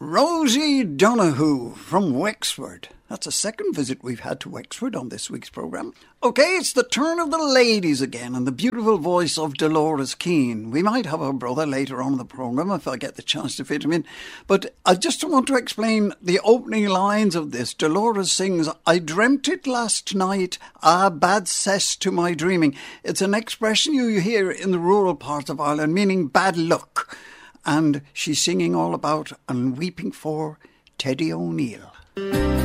Rosie Donoghue from Wexford. That's a second visit we've had to Wexford on this week's programme. OK, it's the turn of the ladies again and the beautiful voice of Dolores Keane. We might have our brother later on in the programme if I get the chance to fit him in. But I just want to explain the opening lines of this. Dolores sings, "I dreamt it last night, bad cess to my dreaming." It's an expression you hear in the rural parts of Ireland, meaning bad luck. And she's singing all about and weeping for Teddy O'Neill.